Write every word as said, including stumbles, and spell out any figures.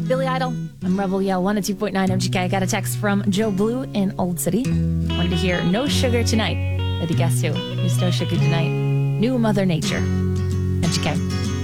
Billy Idol. I'm Rebel Yell one oh two point nine M G K. I got a text from Joe Blue in Old City. Wanted to hear No Sugar Tonight. Did you guess who? Who's No Sugar Tonight? New Mother Nature. M G K.